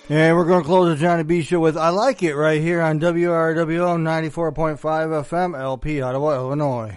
And we're going to close the Johnny B Show with I Like It right here on WRWO 94.5 FM, LP, Ottawa, Illinois.